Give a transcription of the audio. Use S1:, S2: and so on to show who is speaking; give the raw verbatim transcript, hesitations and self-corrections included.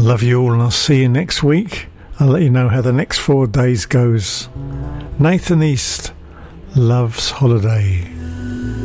S1: love you all and I'll see you next week. I'll let you know how the next four days goes. Nathan East, Love's Holiday.